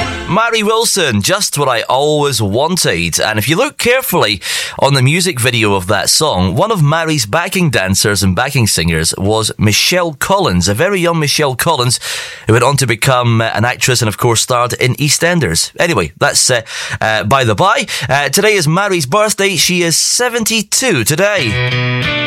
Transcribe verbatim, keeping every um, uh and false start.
Mary Wilson, Just What I Always Wanted. And if you look carefully on the music video of that song, one of Mary's backing dancers and backing singers was Michelle Collins, a very young Michelle Collins, who went on to become an actress and, of course, starred in EastEnders. Anyway, that's uh, uh, by the by. Uh, today is Mary's birthday. She is seventy-two today.